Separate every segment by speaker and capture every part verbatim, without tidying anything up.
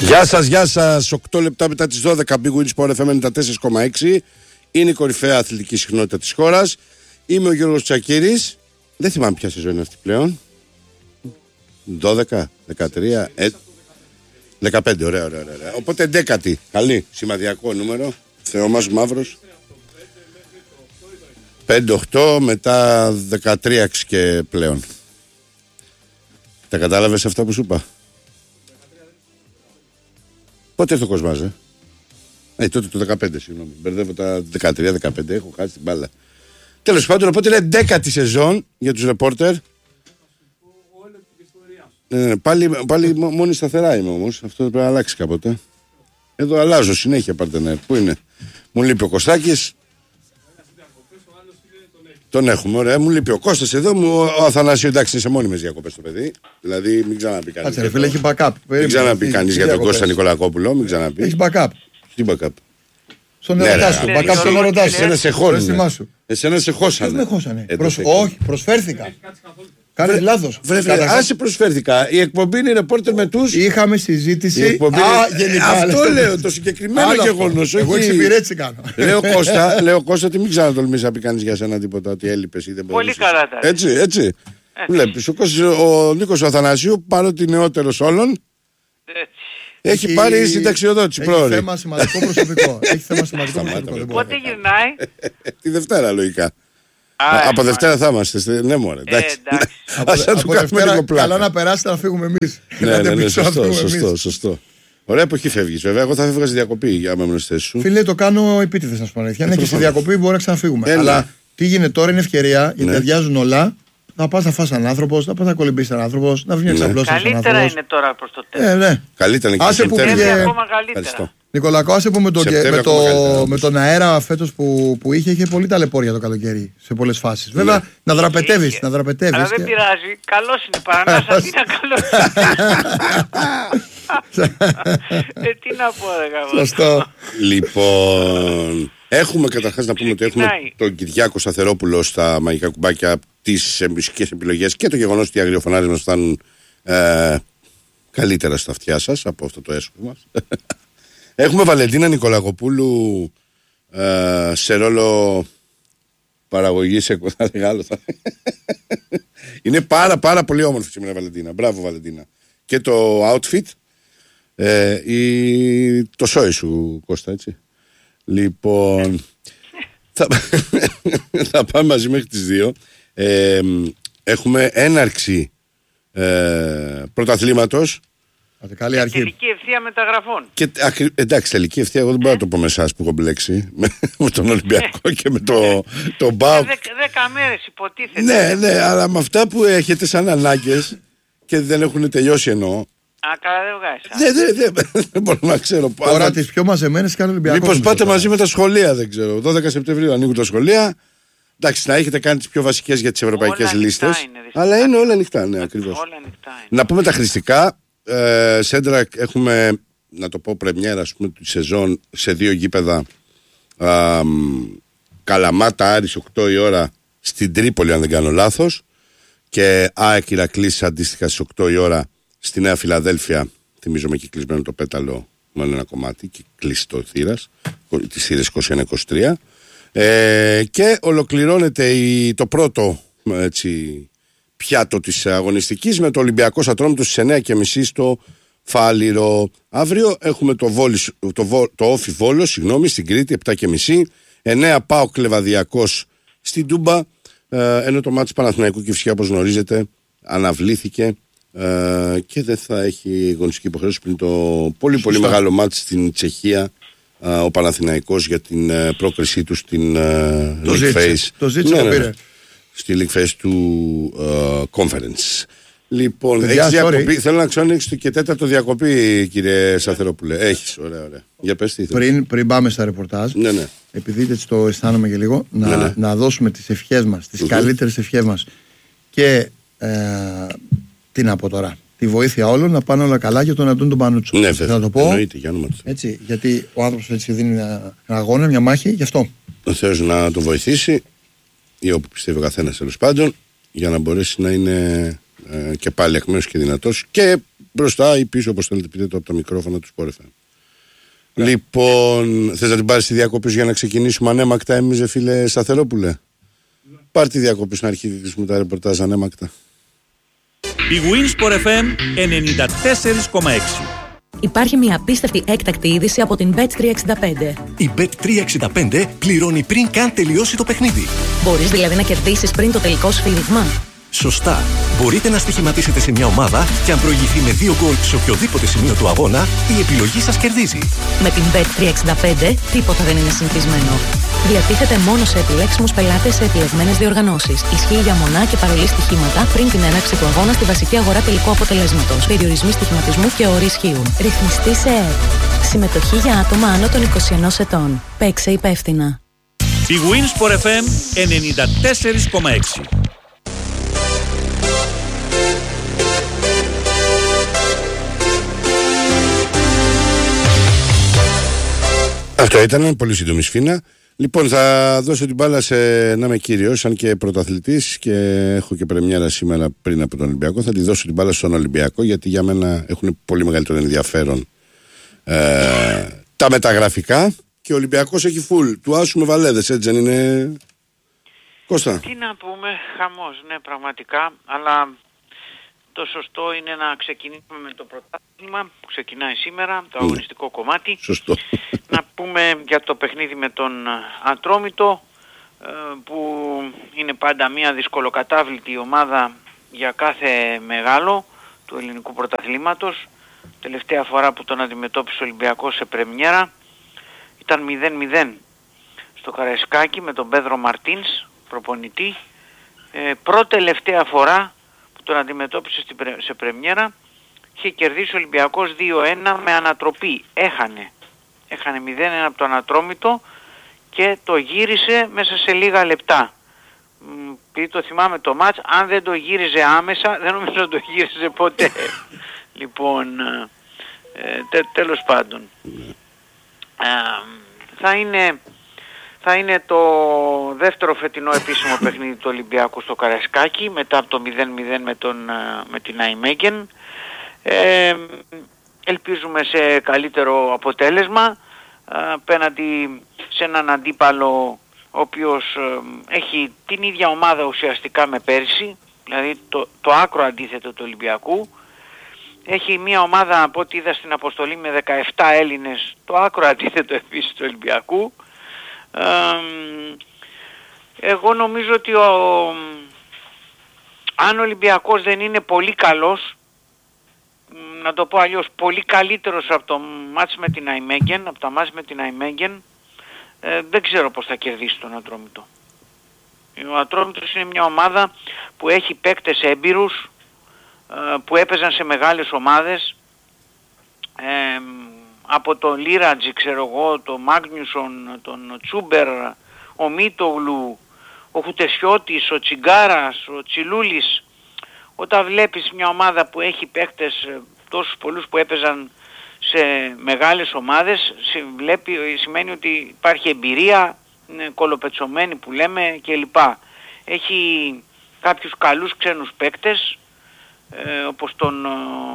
Speaker 1: Γεια σας, γεια σας. οκτώ λεπτά μετά τις δώδεκα, Big Win Sport εφ εμ ενενήντα τέσσερα κόμμα έξι. Είναι η κορυφαία αθλητική συχνότητα της χώρας. Είμαι ο Γιώργος Τσακίρης. Δεν θυμάμαι ποια σεζόν είναι αυτή πλέον. δώδεκα, δεκατρία, ε, δεκαπέντε, ωραία, ωραία, ωραία. Οπότε δέκατη, καλή, σημαδιακό νούμερο. Θεό μας μαύρος. πέντε οκτώ, μετά δεκατρία και πλέον. Τα κατάλαβες αυτά που σου είπα? Πότε έρθει ο Κοσμάς, ε? Ε, τότε το δεκαπέντε, συγγνώμη. Μπερδεύω τα δεκατρία δεκαπέντε, έχω χάσει την μπάλα. Τέλος πάντων, οπότε είναι δέκατη σεζόν για τους ρεπόρτερ. Ε, πάλι πάλι μόνη σταθερά είμαι όμως. Αυτό πρέπει να αλλάξει κάποτε. Εδώ αλλάζω συνέχεια παρτενέρ. Πού είναι? Μου λείπει ο Κωστάκης. Τον έχουμε, ωραία. Μου λείπει ο Κώστας εδώ. Μου, ο Αθανάσιο, εντάξει, είναι σε μόνιμες διακοπές το παιδί. Δηλαδή, μην ξαναπεί κανείς.
Speaker 2: Κάτσε, φίλε, έχει backup.
Speaker 1: Μην ξαναπεί κανείς για τον Κώστα Νικολακόπουλο. Μην ξαναπεί.
Speaker 2: Έχει backup.
Speaker 1: Τι backup?
Speaker 2: Στον ερωτά σου. Backup στον ερωτά σου.
Speaker 1: Εσένα σε χώσανε. Εσένα σε χώσανε.
Speaker 2: Δεν με χώσανε. Όχι, προσφέρθηκα. Κάνεις λάθος.
Speaker 1: Άσε, προσφέρθηκα. Η εκπομπή είναι ρεπόρτερ με τους.
Speaker 2: Είχαμε συζήτηση.
Speaker 1: Εκπομπή... Α, γενικά. Αυτό λέω, το συγκεκριμένο γεγονός.
Speaker 2: Εγώ εξυπηρέτηση κάνω.
Speaker 1: Λέω Κώστα, λέω Κώστα, ότι μην ξανατολμήσει να πει κανείς για σένα τίποτα, ότι έλειπες ή δεν μπορείς.
Speaker 3: Πολύ καλά τα.
Speaker 1: Έτσι, έτσι. Βλέπεις, ο, ο Νίκος Αθανασίου, παρότι νεότερος όλων,
Speaker 3: Έτσι.
Speaker 1: έχει, έχει πάρει συνταξιοδότηση πρόωρη.
Speaker 2: Έχει θέμα σημαντικό προσωπικό. Έχει θέμα σημαντικό προσωπικό.
Speaker 3: Πότε γυρνάει?
Speaker 1: Τη Δευτέρα, λογικά. Α, από Δευτέρα θα είμαστε. Ναι, μωρέ. Εντάξει.
Speaker 2: Ας του κάνουμε λίγο πλάκα. Καλά να περάσετε να φύγουμε εμείς.
Speaker 1: Ναι, ναι, ναι, σωστό, σωστό, σωστό. Ωραία εποχή φεύγεις, βέβαια. Εγώ θα φεύγα στη διακοπή για να μένω στη θέση σου.
Speaker 2: Φίλε, το κάνω επίτηδες, να σου πω αλήθεια. Αν έχει στη διακοπή, μπορεί να ξαναφύγουμε. Αλλά τι γίνεται τώρα είναι ευκαιρία, γιατί αδειάζουν όλα. Να πας να φας έναν άνθρωπο, να πας να κολυμπήσεις έναν άνθρωπο, να βρει μια ξαπλώση έναν άνθρωπο.
Speaker 3: Καλύτερα είναι τώρα προς το τέλος.
Speaker 2: Ε, ναι.
Speaker 1: Καλύτερα είναι
Speaker 2: και
Speaker 3: πήγε... ακόμα καλύτερα.
Speaker 2: Νικολακό, άσε που με, το, με, το, με τον αέρα φέτος που, που είχε, είχε πολύ ταλαιπώρια το καλοκαίρι σε πολλές φάσεις. Ναι. Βέβαια, να δραπετεύεις, να δραπετεύεις.
Speaker 3: Αλλά δεν και... πειράζει, καλός είναι, παρανάσα είναι καλός. ε, τι να πω, ρε γαμώ.
Speaker 2: Σωστό.
Speaker 1: Λοιπόν, έχουμε καταρχάς να πούμε ότι έχουμε τον Κυριάκο Σταθερόπουλο στα μαγικά κουμπάκια, τις μουσικές επιλογές και το γεγονός ότι οι αγριοφωνάρες μας φτάνουν ε, καλύτερα στα αυτιά σας από αυτό το έσχο μας. Έχουμε Βαλεντίνα Νικολακοπούλου ε, σε ρόλο παραγωγής εκπομπής. Είναι πάρα πάρα πολύ όμορφη σήμερα Βαλεντίνα. Μπράβο Βαλεντίνα. Και το outfit ε, η, το σόι σου Κώστα, έτσι. Λοιπόν θα, θα πάμε μαζί μέχρι τις δύο. ε, Έχουμε έναρξη ε, πρωταθλήματος.
Speaker 3: Καλή αρχή. Τελική ευθεία μεταγραφών.
Speaker 1: Και, ακρι... Εντάξει, τελική ευθεία, εγώ δεν μπορώ να το πω με εσάς που έχω μπλέξει. Με, με τον Ολυμπιακό και με το, το ΜΠΑΟΚ.
Speaker 3: Δέκα μέρες υποτίθεται.
Speaker 1: Ναι, ναι, αλλά με αυτά που έχετε σαν ανάγκες και δεν έχουν τελειώσει εννοώ.
Speaker 3: Α, καλά δεν βγάζει.
Speaker 1: Δεν δε, δε, δε μπορώ να ξέρω.
Speaker 2: Τώρα τις πιο μαζεμένες κάνει ο Ολυμπιακός.
Speaker 1: Μήπως πάτε μαζί με τα σχολεία, δεν ξέρω. δώδεκα Σεπτεμβρίου ανοίγουν τα σχολεία. Εντάξει, να έχετε κάνει τις πιο βασικές για τις ευρωπαϊκές λίστες. Αλλά είναι όλα ανοιχτά, ναι, ακριβώς. Να πούμε τα χρηστικά. Ε, Σέντρα έχουμε, να το πω, πρεμιέρα ας πούμε τη σεζόν σε δύο γήπεδα. ε, Καλαμάτα Άρης οκτώ η ώρα στην Τρίπολη αν δεν κάνω λάθος, και ΑΕΚ Ηρακλής αντίστοιχα στις οκτώ η ώρα στη Νέα Φιλαδέλφια. Θυμίζω με κυκλισμένο το πέταλο με ένα κομμάτι και κλειστό θύρας, τις θύρες είκοσι ένα είκοσι τρία. ε, Και ολοκληρώνεται η, το πρώτο έτσι πιάτο της αγωνιστικής με το Ολυμπιακός Ατρόμητος στις εννιά και μισή στο Φάληρο. Αύριο έχουμε το, Βόλης, το, το Όφι Βόλος, συγγνώμη, στην Κρήτη επτά και μισή. εννιά ΠΑΟΚ Λεβαδιακός στην Τούμπα. Ε, ενώ το μάτι Παναθηναϊκού και φυσικά όπως γνωρίζετε αναβλήθηκε ε, και δεν θα έχει γονιστική υποχρέωση πριν το πολύ πολύ Σωστά. μεγάλο μάτι στην Τσεχία, ε, ο Παναθηναϊκός για την ε, πρόκρισή του στην ε,
Speaker 2: το League Phase. Το ζήτησε, ναι, το πήρε.
Speaker 1: Στη League Phase του uh, Conference. Λοιπόν, έχεις διακοπή. Θέλω να ξέρω αν έχεις και τέταρτο διακοπή, κύριε Σταθερόπουλε. Έχεις, ωραία, ωραία. Για πες τι
Speaker 2: πριν, πριν πάμε στα ρεπορτάζ, ναι, ναι. επειδή έτσι το αισθάνομαι και λίγο, να, ναι, ναι. να δώσουμε τις ευχές μας, τις mm-hmm. καλύτερες ευχές μας και ε, τι να πω τώρα, τη βοήθεια όλων να πάνε όλα καλά για τον Αντών τον Πανούτσο.
Speaker 1: Ναι, βέβαια.
Speaker 2: Να το πω.
Speaker 1: Εννοείται, για όνομα του.
Speaker 2: Έτσι, γιατί ο άνθρωπος έτσι δίνει ένα αγώνα, μια μάχη, γι' αυτό.
Speaker 1: Ο Θεός να το βοηθήσει, ή όπου πιστεύει ο καθένας τέλος πάντων, για να μπορέσει να είναι ε, και πάλι εκμένος και δυνατός και μπροστά ή πίσω, όπως θέλετε πείτε το, από τα μικρόφωνα του Sport εφ εμ. Yeah. Λοιπόν, θες να την πάρεις τη διακοπή για να ξεκινήσουμε ανέμακτα εμείς, ρε φίλε Σταθερόπουλε? Yeah. Πάρ' τη διακοπή να αρχίσουμε τα ρεπορτάζ ανέμακτα.
Speaker 4: Η Winsport εφ εμ ενενήντα τέσσερα κόμμα έξι.
Speaker 5: Υπάρχει μια απίστευτη έκτακτη είδηση από την μπετ τριακόσια εξήντα πέντε.
Speaker 6: Η μπετ τριακόσια εξήντα πέντε πληρώνει πριν καν τελειώσει το παιχνίδι.
Speaker 5: Μπορείς δηλαδή να κερδίσεις πριν το τελικό σφύριγμα.
Speaker 6: Σωστά. Μπορείτε να στοιχηματίσετε σε μια ομάδα και αν προηγηθεί με δύο γκολ σε οποιοδήποτε σημείο του αγώνα, η επιλογή σας κερδίζει.
Speaker 5: Με την μπετ τριακόσια εξήντα πέντε τίποτα δεν είναι συνηθισμένο. Διατίθεται μόνο σε επιλέξιμους πελάτες σε επιλεγμένες διοργανώσεις. Ισχύει για μονά και παρολί στοιχήματα πριν την έναρξη του αγώνα στη βασική αγορά τελικού αποτελέσματος. Περιορισμοί στοιχηματισμού και όροι ισχύουν. Ρυθμιστή σε ΕΕΠ. Συμμετοχή για άτομα άνω των είκοσι ένα ετών. Παίξε υπεύθυνα.
Speaker 4: Η Winsport εφ εμ ενενήντα τέσσερα κόμμα έξι.
Speaker 1: Αυτό ήταν πολύ σύντομη σφίνα. Λοιπόν, θα δώσω την μπάλα σε να είμαι κύριος, σαν και πρωταθλητής και έχω και πρεμιέρα σήμερα πριν από τον Ολυμπιακό. Θα τη δώσω την μπάλα στον Ολυμπιακό, γιατί για μένα έχουν πολύ μεγαλύτερο ενδιαφέρον ε, τα μεταγραφικά και ο Ολυμπιακός έχει φουλ. Του άσου με βαλέδες, έτσι δεν είναι, Κώστα?
Speaker 3: Τι να πούμε, χαμός, ναι, πραγματικά, αλλά το σωστό είναι να ξεκινήσουμε με το πρωτάθλημα που ξεκινάει σήμερα, το αγωνιστικό κομμάτι.
Speaker 1: Σωστό.
Speaker 3: Να πούμε για το παιχνίδι με τον Ατρόμητο, που είναι πάντα μια δυσκολοκατάβλητη ομάδα για κάθε μεγάλο του ελληνικού πρωταθλήματος. Τελευταία φορά που τον αντιμετώπισε ο Ολυμπιακός σε πρεμιέρα ήταν μηδέν μηδέν στο Καραϊσκάκι με τον Πέδρο Μαρτίνς προπονητή. Ε, πρώτη-τελευταία φορά που τον αντιμετώπισε σε πρεμιέρα είχε κερδίσει ο Ολυμπιακός δύο ένα με ανατροπή. Έχανε. Έχανε μηδέν ένα από το Ατρόμητο και το γύρισε μέσα σε λίγα λεπτά. Επειδή το θυμάμαι το μάτς, αν δεν το γύριζε άμεσα, δεν νομίζω να το γύριζε ποτέ. Λοιπόν, ε, τε, τέλος πάντων. Ε, θα είναι... Θα είναι το δεύτερο φετινό επίσημο παιχνίδι του Ολυμπιακού στο Καραϊσκάκι μετά από το μηδέν μηδέν με, τον, με την Nijmegen. Ε, ελπίζουμε σε καλύτερο αποτέλεσμα απέναντι σε έναν αντίπαλο ο οποίος ε, έχει την ίδια ομάδα ουσιαστικά με πέρσι, δηλαδή το, το άκρο αντίθετο του Ολυμπιακού. Έχει μια ομάδα από ό,τι είδα στην αποστολή με δεκαεπτά Έλληνες, το άκρο αντίθετο επίσης του Ολυμπιακού. Ε, εγώ νομίζω ότι ο, αν ο Ολυμπιακός δεν είναι πολύ καλός, να το πω αλλιώς, πολύ καλύτερος από το μάτς με την Nijmegen, από τα μάτς με την Nijmegen, ε, δεν ξέρω πώς θα κερδίσει τον Ατρόμητο. Ο Ατρόμητος είναι μια ομάδα που έχει παίκτες έμπειρους, ε, που έπαιζαν σε μεγάλες ομάδες, ε, από τον Λίρατζι, ξέρω εγώ, τον Μάγνιουσον, τον Τσούμπερ, ο Μίτογλου, ο Χουτεσιώτης, ο Τσιγκάρας, ο Τσιλούλης. Όταν βλέπεις μια ομάδα που έχει παίκτες τόσους πολλούς που έπαιζαν σε μεγάλες ομάδες, βλέπει, σημαίνει ότι υπάρχει εμπειρία, είναι κολοπετσωμένη που λέμε κλπ. Έχει κάποιους καλούς ξένους παίκτες, ε, όπως τον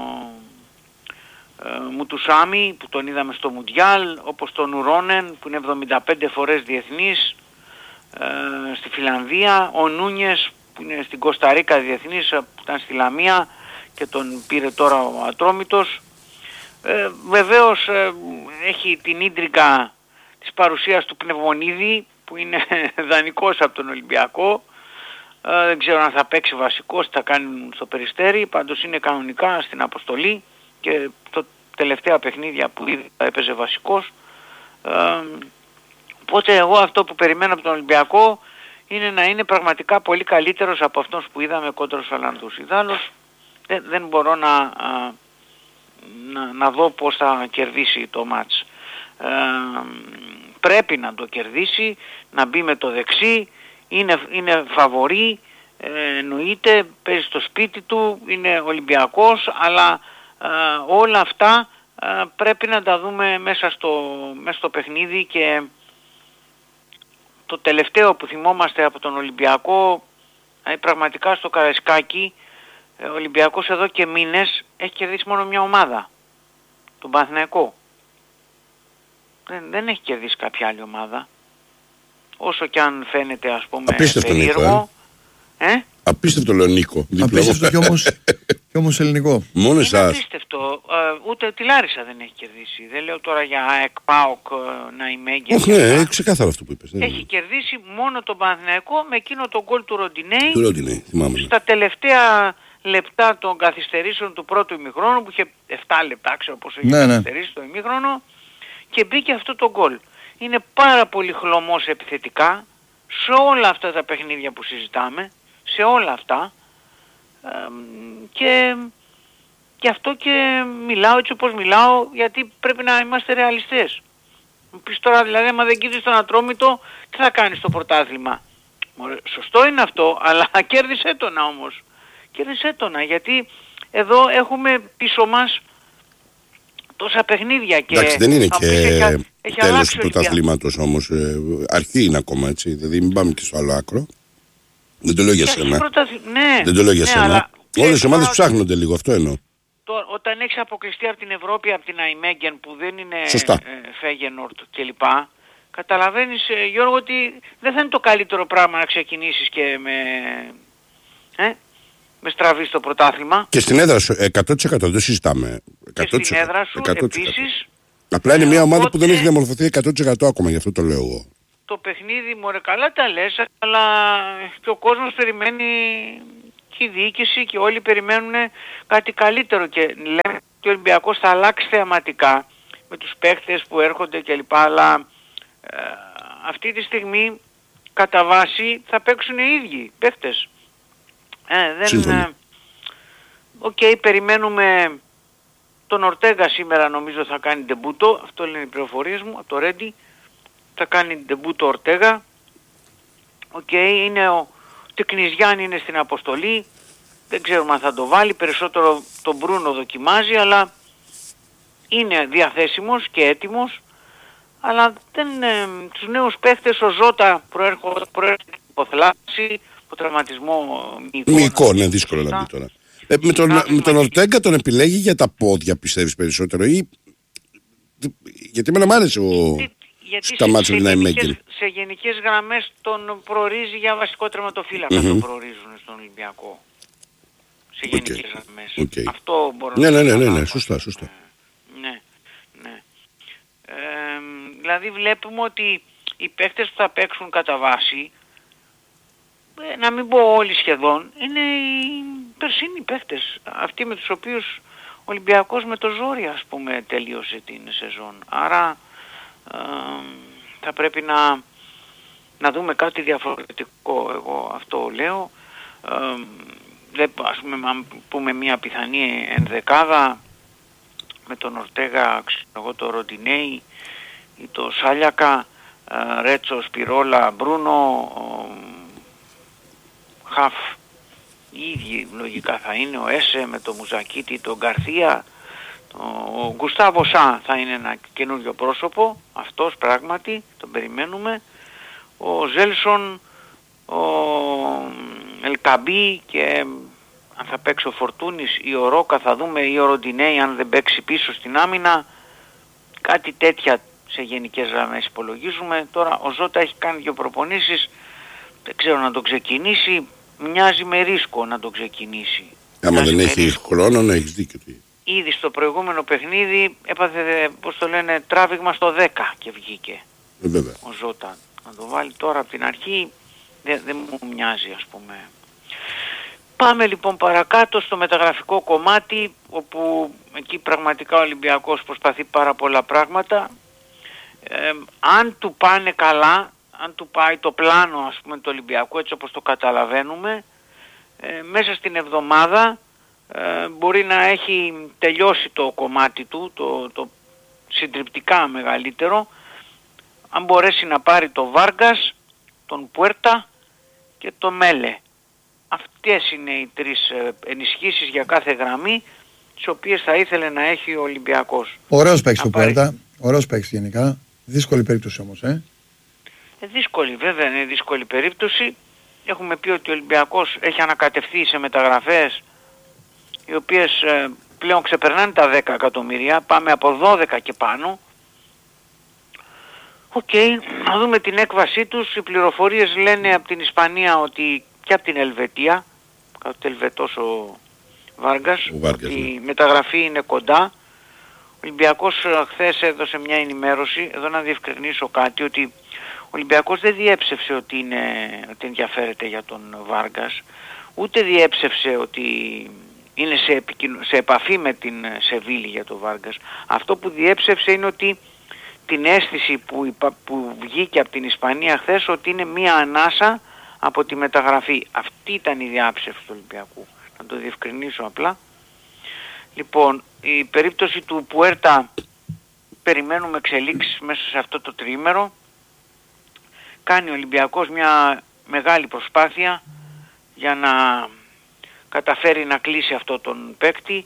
Speaker 3: ε, Μουτουσάμι που τον είδαμε στο Μουντιάλ, όπως τον Ουρόνεν που είναι εβδομήντα πέντε φορές διεθνής ε, στη Φιλανδία, ο Νούνιες που είναι στην Κοσταρίκα διεθνής, που ήταν στη Λαμία και τον πήρε τώρα ο Ατρόμητος. Ε, βεβαίως ε, έχει την ίντρικα της παρουσίας του Πνευμονίδη που είναι δανεικός από τον Ολυμπιακό. Ε, δεν ξέρω αν θα παίξει βασικός, θα κάνει στο Περιστέρι, πάντως είναι κανονικά στην αποστολή και το τελευταία παιχνίδια που ήδη έπαιζε βασικός. Ε, οπότε εγώ αυτό που περιμένω από τον Ολυμπιακό είναι να είναι πραγματικά πολύ καλύτερος από αυτός που είδαμε κόντρα στους Ολλανδούς. Ιδάλλως δεν, δεν μπορώ να, α, να, να δω πώς θα κερδίσει το μάτς. Ε, πρέπει να το κερδίσει, να μπει με το δεξί, είναι, είναι φαβορί, ε, εννοείται, παίζει στο σπίτι του, είναι Ολυμπιακός, αλλά ε, όλα αυτά ε, πρέπει να τα δούμε μέσα στο, μέσα στο παιχνίδι. Και το τελευταίο που θυμόμαστε από τον Ολυμπιακό, ε, πραγματικά στο Καραϊσκάκι, Ο Ολυμπιακός εδώ και μήνες έχει κερδίσει μόνο μια ομάδα, τον Παναθηναϊκό. Δεν, δεν έχει κερδίσει κάποια άλλη ομάδα. Όσο και αν φαίνεται, ας πούμε,
Speaker 1: απίστευτο
Speaker 3: περίεργο.
Speaker 1: Ε? Ε? Απίστευτο λέω Νίκο.
Speaker 2: Απίστευτο και όμως, και όμως ελληνικό.
Speaker 1: Μόνο εσάς.
Speaker 3: Απίστευτο. Ε, ούτε τη Λάρισα δεν έχει κερδίσει. Δεν λέω τώρα για ΑΕΚ, ΠΑΟΚ, Ναϊμέγγεν.
Speaker 1: Όχι, ναι, ξεκάθαρα αυτό που είπες.
Speaker 3: Έχει κερδίσει μόνο τον Παναθηναϊκό με εκείνο τον γκολ του Ροντινέη.
Speaker 1: Του Ροντινέη, θυμάμαι.
Speaker 3: Στα τελευταία λεπτά των καθυστερήσεων του πρώτου ημιχρόνου, που είχε επτά λεπτά, ξέρω πόσο είχε ναι, καθυστερήσει ναι. το ημίχρονο, και μπήκε αυτό το γκολ. Είναι πάρα πολύ χλωμός επιθετικά σε όλα αυτά τα παιχνίδια που συζητάμε, σε όλα αυτά, ε, και γι' αυτό και μιλάω έτσι όπως μιλάω, γιατί πρέπει να είμαστε ρεαλιστές. Μου πεις τώρα δηλαδή, άμα δεν κοίτας τον Ατρόμητο, τι θα κάνεις στο πρωτάθλημα? Σωστό είναι αυτό, αλλά κέρδισε τον όμως. Κέρδισε τον, γιατί εδώ έχουμε πίσω μας τόσα παιχνίδια και...
Speaker 1: Εντάξει, δεν είναι και έχει, έχει τέλος του πρωταθλήματος όμως, ε, αρχή είναι ακόμα, έτσι, δηλαδή μην πάμε και στο άλλο άκρο. Δεν το λέω για σένα.
Speaker 3: Πρωταθ... Ναι,
Speaker 1: δεν το λέω για
Speaker 3: ναι,
Speaker 1: σένα.
Speaker 3: Αλλά...
Speaker 1: Όλες οι ομάδες ψάχνονται λίγο, αυτό εννοώ.
Speaker 3: Τώρα, όταν έχεις αποκλειστεί από την Ευρώπη, από την Αϊμέγγεν που δεν είναι
Speaker 1: ε,
Speaker 3: Φέγενορτ κλπ. Καταλαβαίνεις, ε, Γιώργο, ότι δεν θα είναι το καλύτερο πράγμα να ξεκινήσεις και με... Ε? με στραβή στο πρωτάθλημα.
Speaker 1: Και στην έδρα σου εκατό τοις εκατό δεν συζητάμε.
Speaker 3: Και στην έδρα σου εκατό τοις εκατό. Επίσης.
Speaker 1: Απλά είναι μια ομάδα που δεν έχει διαμορφωθεί εκατό τοις εκατό ακόμα, γι' αυτό το λέω εγώ.
Speaker 3: Το παιχνίδι, μωρέ, καλά τα λες, αλλά και ο κόσμος περιμένει, και η διοίκηση και όλοι περιμένουν κάτι καλύτερο, και λέμε ότι ο Ολυμπιακός θα αλλάξει θεαματικά με τους παίχτες που έρχονται κλπ. Αλλά ε, αυτή τη στιγμή κατά βάση θα παίξουν οι ίδιοι παίχτες. Ε, δεν... Οκ, okay, περιμένουμε τον Ορτέγα σήμερα, νομίζω θα κάνει ντεμπούτο, αυτό λένε οι πληροφορίες μου, από το Ρέντι, θα κάνει ντεμπούτο Ορτέγα. Οκ, okay, είναι ο Τεκνιζιάν είναι στην αποστολή, δεν ξέρουμε αν θα το βάλει, περισσότερο τον Μπρούνο δοκιμάζει, αλλά είναι διαθέσιμος και έτοιμος, αλλά δεν, ε, τους νέους παίχτες, ο Ζώτα προέρχονται από θλάση, από τραυματισμό μυϊκό.
Speaker 1: Μυϊκό, ναι, δύσκολο να μπει τώρα. Ε, με τον, με τον Ορτέγκα τον επιλέγει για τα πόδια, πιστεύεις περισσότερο, ή... γιατί εμένα μ' άρεσε ο... Σταμάτησε την Αϊμέγγεν.
Speaker 3: Σε γενικές γραμμές τον προορίζει για βασικό τερματοφύλακα, mm-hmm. τον προορίζουν στον Ολυμπιακό. Σε γενικές okay. γραμμές.
Speaker 1: Okay.
Speaker 3: Αυτό μπορώ
Speaker 1: ναι,
Speaker 3: να
Speaker 1: ναι, ναι, ναι, ναι, σωστά, σωστά.
Speaker 3: Ε, ναι, ναι. Ε, δηλαδή βλέπουμε ότι οι παίχτες που θα παίξουν κατά βάση, ε, να μην πω όλοι σχεδόν, είναι οι περσίνοι παίχτες. Αυτοί με τους οποίους ο Ολυμπιακός με το ζόρι, ας πούμε, τελείωσε την σεζόν. Άρα ε, θα πρέπει να, να δούμε κάτι διαφορετικό, εγώ αυτό λέω. Ε, δεν, ας πούμε, αν πούμε μια πιθανή ενδεκάδα με τον Ορτέγα, ξέρω εγώ, το Ροντινέη ή το Σάλιακα, ε, Ρέτσο, Σπιρόλα, Μπρούνο, Χαφ, οι ίδιοι λογικά θα είναι, ο Έσε με το Μουζακίτη, τον Γκαρθία, ο Γκουστάβο Σα θα είναι ένα καινούριο πρόσωπο, αυτός πράγματι, τον περιμένουμε, ο Ζέλσον, ο Ελκαμπή, και αν θα παίξει ο Φορτούνης ή ο Ρόκα θα δούμε, ή ο Ροντινέη αν δεν παίξει πίσω στην άμυνα, κάτι τέτοια σε γενικές γραμμές υπολογίζουμε. Τώρα ο Ζώτα έχει κάνει δύο προπονήσεις, δεν ξέρω να το ξεκινήσει, μοιάζει με ρίσκο να το ξεκινήσει.
Speaker 1: Άμα δεν έχει ρίσκο. Χρόνο να έχεις δίκιο.
Speaker 3: Ήδη στο προηγούμενο παιχνίδι έπαθε, πώς το λένε, τράβηγμα στο δέκα και βγήκε
Speaker 1: ε, βέβαια.
Speaker 3: ο Ζώτα. Να το βάλει τώρα από την αρχή δεν, δεν μου μοιάζει, ας πούμε. Πάμε λοιπόν παρακάτω στο μεταγραφικό κομμάτι, όπου εκεί πραγματικά ο Ολυμπιακός προσπαθεί πάρα πολλά πράγματα. Ε, αν του πάνε καλά, αν του πάει το πλάνο, ας πούμε, του Ολυμπιακού, έτσι όπως το καταλαβαίνουμε, ε, μέσα στην εβδομάδα ε, μπορεί να έχει τελειώσει το κομμάτι του, το, το συντριπτικά μεγαλύτερο, αν μπορέσει να πάρει το Βάργκας, τον Πουέρτα και το Μέλε. Αυτές είναι οι τρεις ενισχύσεις για κάθε γραμμή, τις οποίες θα ήθελε να έχει ο Ολυμπιακός.
Speaker 2: Ωραίος παίκτης το Πουέρτα, ωραίος παίκτης γενικά. Δύσκολη περίπτωση όμως, ε.
Speaker 3: ε. Δύσκολη, βέβαια είναι δύσκολη περίπτωση. Έχουμε πει ότι ο Ολυμπιακός έχει ανακατευθεί σε μεταγραφές οι οποίες ε, πλέον ξεπερνάνε τα δέκα εκατομμύρια, πάμε από δώδεκα και πάνω. Οκ, okay, να δούμε την έκβασή τους. Οι πληροφορίες λένε από την Ισπανία ότι και από την Ελβετία, καθώς Ελβετός ο Βάργκας,
Speaker 1: ο Βάργκας,
Speaker 3: η
Speaker 1: ναι.
Speaker 3: μεταγραφή είναι κοντά. Ο Ολυμπιακός χθες έδωσε μια ενημέρωση, εδώ να διευκρινίσω κάτι, ότι ο Ολυμπιακός δεν διέψευσε ότι, είναι, ότι ενδιαφέρεται για τον Βάργκας, ούτε διέψευσε ότι είναι σε, επικοινω... σε επαφή με την Σεβίλη για τον Βάργκας. Αυτό που διέψευσε είναι ότι την αίσθηση που, υπα... που βγήκε από την Ισπανία χθες, ότι είναι μια ανάσα από τη μεταγραφή. Αυτή ήταν η διάψευση του Ολυμπιακού. Να το διευκρινίσω απλά. Λοιπόν, η περίπτωση του Πουέρτα, περιμένουμε εξελίξεις μέσα σε αυτό το τριήμερο. Κάνει ο Ολυμπιακός μια μεγάλη προσπάθεια για να καταφέρει να κλείσει αυτό τον παίκτη.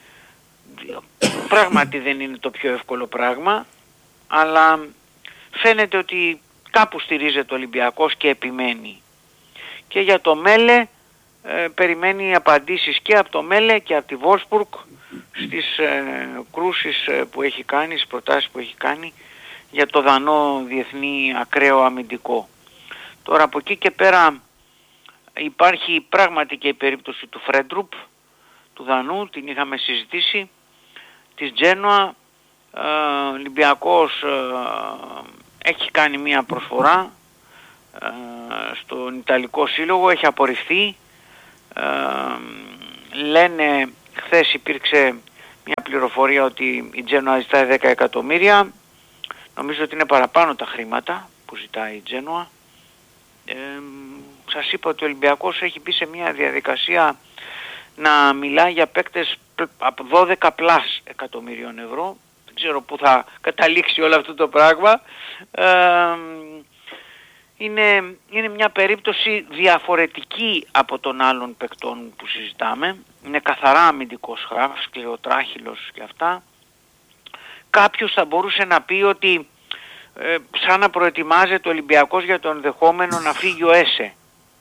Speaker 3: Πράγματι δεν είναι το πιο εύκολο πράγμα, αλλά φαίνεται ότι κάπου στηρίζεται ο Ολυμπιακός και επιμένει. Και για το Μέλε ε, περιμένει απαντήσεις και από το Μέλε και από τη Βόλσμπουργκ στις ε, κρούσεις ε, που έχει κάνει, στις προτάσεις που έχει κάνει για το δανό διεθνή ακραίο αμυντικό. Τώρα από εκεί και πέρα υπάρχει πράγματι και η περίπτωση του Φρέντρουπ, του δανού, την είχαμε συζητήσει, της Τζένοα. ε, Ολυμπιακός ε, έχει κάνει μια προσφορά ε, στον Ιταλικό Σύλλογο, έχει απορριφθεί. ε, λένε, χθες υπήρξε μια πληροφορία ότι η Τζένοα ζητάει δέκα εκατομμύρια. Νομίζω ότι είναι παραπάνω τα χρήματα που ζητάει η Τζένοα. Ε, σας είπα ότι ο Ολυμπιακός έχει μπει σε μια διαδικασία να μιλάει για παίκτες από δώδεκα πλάς εκατομμυρίων ευρώ. Δεν ξέρω πού θα καταλήξει όλο αυτό το πράγμα. Ε, είναι, είναι μια περίπτωση διαφορετική από των άλλων παικτών που συζητάμε. Είναι καθαρά αμυντικός χαφ, σκληροτράχυλος και αυτά. Κάποιος θα μπορούσε να πει ότι ε, σαν να προετοιμάζεται ο Ολυμπιακός για το ενδεχόμενο να φύγει ο Έσε.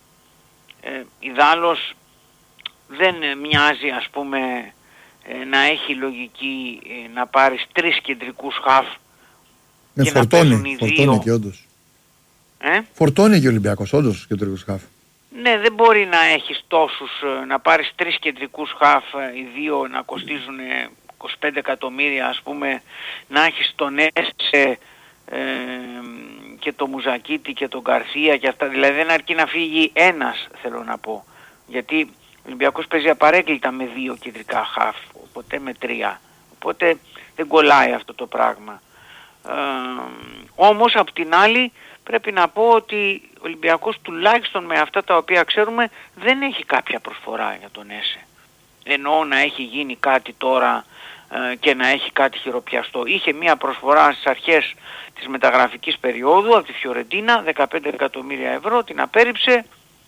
Speaker 3: Ε, ιδάλλως δεν μοιάζει, ας πούμε, ε, να έχει λογική ε, να πάρεις τρεις κεντρικούς χαφ
Speaker 2: ναι,
Speaker 3: και
Speaker 2: φορτώνει,
Speaker 3: να παίζουν οι
Speaker 2: φορτώνει
Speaker 3: δύο.
Speaker 2: Και όντως.
Speaker 3: Ε?
Speaker 2: Φορτώνει και ο Ολυμπιακός όντως κεντρικούς χαφ.
Speaker 3: Ναι, δεν μπορεί να έχεις τόσους, να πάρεις τρεις κεντρικούς χαφ, οι δύο να κοστίζουν είκοσι πέντε εκατομμύρια, ας πούμε, να έχεις τον Έσε ε, και το Μουζακίτη και τον Γκαρσία και αυτά. Δηλαδή δεν αρκεί να φύγει ένας, θέλω να πω. Γιατί ο Ολυμπιακός παίζει απαρέγκλητα με δύο κεντρικά χαφ, οπότε με τρία. Οπότε δεν κολλάει αυτό το πράγμα. Ε, όμως απ' την άλλη πρέπει να πω ότι ο Ολυμπιακός, τουλάχιστον με αυτά τα οποία ξέρουμε, δεν έχει κάποια προσφορά για τον Έσε. Εννοώ να έχει γίνει κάτι τώρα ε, και να έχει κάτι χειροπιαστό. Είχε μία προσφορά στις αρχές της μεταγραφικής περίοδου από τη Φιωρεντίνα, δεκαπέντε εκατομμύρια ευρώ, την απέρριψε.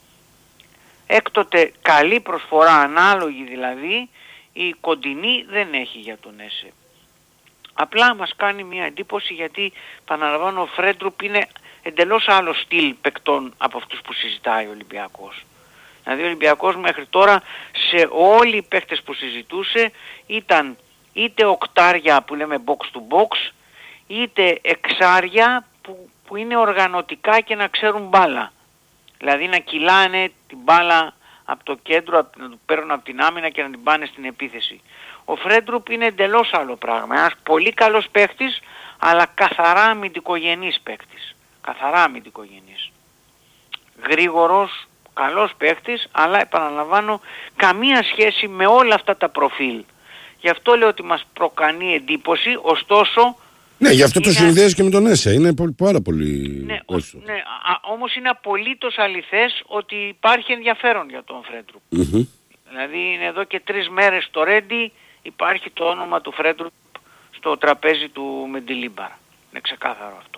Speaker 3: Έκτοτε καλή προσφορά, ανάλογη δηλαδή, η κοντινή δεν έχει για τον Έσε. Απλά μας κάνει μία εντύπωση γιατί, επαναλαμβάνω, ο Φρέντρουπ είναι εντελώς άλλο στυλ παικτών από αυτούς που συζητάει ο Ολυμπιακός. Δηλαδή ο Ολυμπιακός μέχρι τώρα σε όλοι οι παίκτες που συζητούσε ήταν είτε οκτάρια που λέμε box to box, είτε εξάρια που, που είναι οργανωτικά και να ξέρουν μπάλα. Δηλαδή να κυλάνε την μπάλα από το κέντρο, να του παίρνουν από την άμυνα και να την πάνε στην επίθεση. Ο Φρέντρουπ είναι εντελώς άλλο πράγμα. Ένας πολύ καλός παίκτης, αλλά καθαρά αμυντικογενής παίκτης. Καθαρά αμυντικογενής. Γρήγορος, καλός παίκτης, αλλά επαναλαμβάνω καμία σχέση με όλα αυτά τα προφίλ. Γι' αυτό λέω ότι μας προκανεί εντύπωση, ωστόσο...
Speaker 1: Ναι, γι' αυτό είναι... το συνδέεις και με τον Έσε, είναι πάρα πολύ...
Speaker 3: Ναι, ο, ναι α, όμως είναι απολύτως αληθές ότι υπάρχει ενδιαφέρον για τον Φρέντρουπ. Mm-hmm. Δηλαδή είναι εδώ και τρεις μέρες στο Ρέντι, υπάρχει το όνομα του Φρέντρουπ στο τραπέζι του Μεντιλίμπαρ. Είναι ξεκάθαρο αυτό.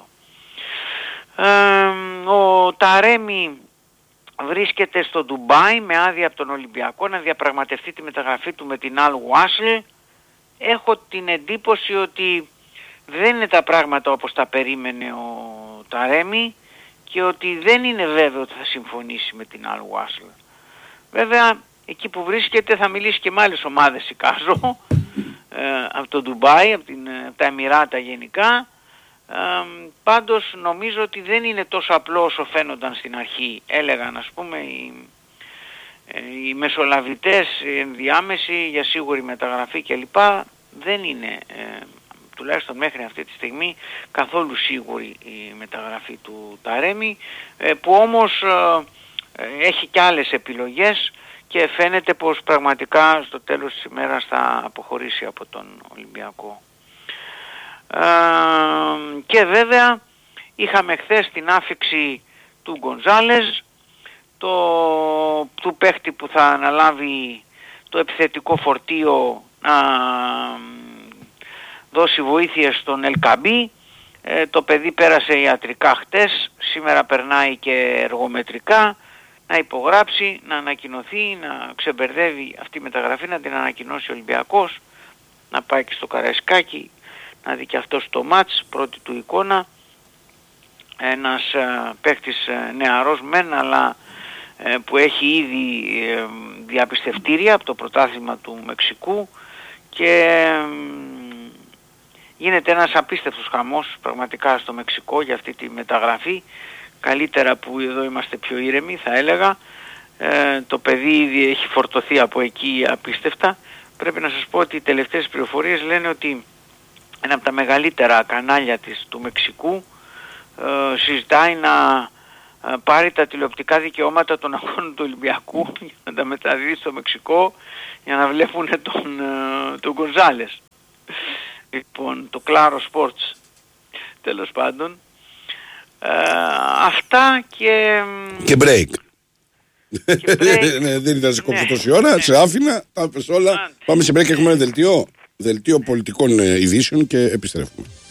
Speaker 3: Ε, ο Ταρέμι βρίσκεται στο Ντουμπάι με άδεια από τον Ολυμπιακό να διαπραγματευτεί τη μεταγραφή του με την Αλ Γουάσλ. Έχω την εντύπωση ότι δεν είναι τα πράγματα όπως τα περίμενε ο Ταρέμι και ότι δεν είναι βέβαιο ότι θα συμφωνήσει με την Αλ Γουάσλ. Βέβαια εκεί που βρίσκεται, θα μιλήσει και με άλλες ομάδες εικάζω, ε, από το Ντουμπάι, από, την, από τα Εμιράτα γενικά. Ε, πάντως νομίζω ότι δεν είναι τόσο απλό όσο φαίνονταν στην αρχή. Έλεγαν ας πούμε οι, οι μεσολαβητές, οι ενδιάμεσοι για σίγουρη μεταγραφή κλπ. Δεν είναι, ε, τουλάχιστον μέχρι αυτή τη στιγμή, καθόλου σίγουρη η μεταγραφή του Ταρέμι, ε, που όμως ε, έχει και άλλες επιλογές και φαίνεται πως πραγματικά στο τέλος της ημέρας θα αποχωρήσει από τον Ολυμπιακό. Ε, και βέβαια είχαμε χθες την άφιξη του Γκονζάλες, το, του παίχτη που θα αναλάβει το επιθετικό φορτίο να δώσει βοήθειες στον Ελκαμπή. Ε, το παιδί πέρασε ιατρικά χτες, σήμερα περνάει και εργομετρικά, να υπογράψει, να ανακοινωθεί, να ξεμπερδεύει αυτή η μεταγραφή, να την ανακοινώσει ο Ολυμπιακός, να πάει και στο Καραϊσκάκι, να δει και αυτό το μάτς, πρώτη του εικόνα. Ένας ε, παίχτης ε, νεαρός μεν, αλλά ε, που έχει ήδη ε, διαπιστευτήρια από το πρωτάθλημα του Μεξικού και ε, γίνεται ένας απίστευτος χαμός πραγματικά στο Μεξικό για αυτή τη μεταγραφή. Καλύτερα που εδώ είμαστε πιο ήρεμοι θα έλεγα. Ε, το παιδί ήδη έχει φορτωθεί από εκεί απίστευτα. Πρέπει να σας πω ότι οι τελευταίες πληροφορίες λένε ότι ένα από τα μεγαλύτερα κανάλια της, του Μεξικού ε, συζητάει να ε, πάρει τα τηλεοπτικά δικαιώματα των αγώνων του Ολυμπιακού για να τα μεταδίδει στο Μεξικό για να βλέπουν τον, ε, τον Γκονζάλες. Λοιπόν, το Claro Sports, τέλος πάντων. Ε, αυτά και...
Speaker 1: Και break. Και break. Ναι, δεν ήταν σε κόψω τόση ώρα, ναι. Σε άφηνα, τα πες όλα. Πάμε σε break, έχουμε ένα δελτίο, δελτίο πολιτικών ειδήσεων και επιστρέφουμε.